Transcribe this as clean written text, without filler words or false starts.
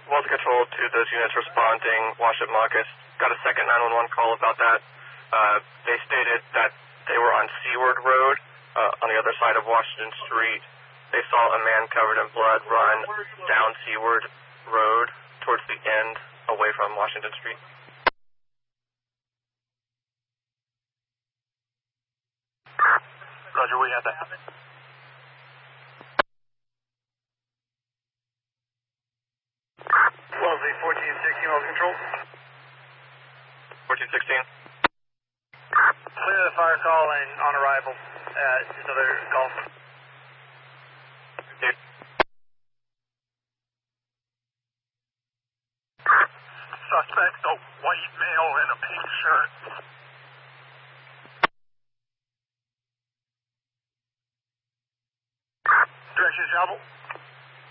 Wells Control to those units responding, Washington Marcus. Got a second 911 call about that. They stated that they were on Seaward Road on the other side of Washington Street. They saw a man covered in blood run down Seaward Road towards the end away from Washington Street. Roger, we have that. Wellesley, 1416, Wells Control. 1416. Clear the fire call and on arrival. Another call. Dude. Suspect, a white male in a pink shirt. Direction travel.